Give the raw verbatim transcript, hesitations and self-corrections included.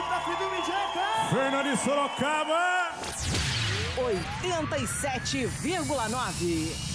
pra Fidume Jeca! Fernando de Sorocaba! oitenta e sete vírgula nove